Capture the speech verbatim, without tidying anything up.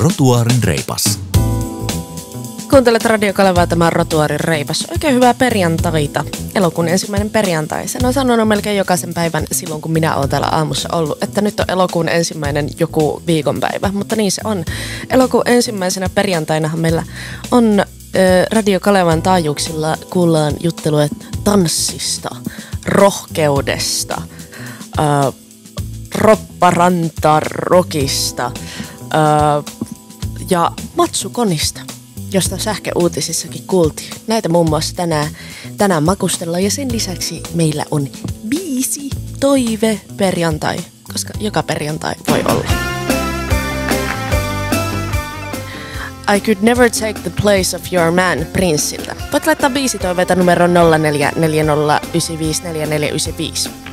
Rotuaarin reipas. Kuuntelet Radio Kalevaa, tämä on Rotuaarin reipas. Oikein hyvää perjantaita. Elokuun ensimmäinen perjantai. Sen on sanonut melkein jokaisen päivän silloin, kun minä olen täällä aamussa ollut, että nyt on elokuun ensimmäinen joku viikonpäivä. Mutta niin se on. Elokuun ensimmäisenä perjantainahan meillä on äh, Radio Kalevan taajuuksilla kuullaan juttelua tanssista, rohkeudesta, äh, ropparantarokista äh, ja matsukonista, josta sähköuutisissakin kuultiin. Näitä muun muassa tänään, tänään makustellaan ja sen lisäksi meillä on biisi toive perjantai, koska joka perjantai voi olla. I could never take the place of your man Prinssiltä. Voit laittaa biisitoiveita numero nolla neljä neljä nolla yhdeksän viisi neljä neljä yhdeksän viisi.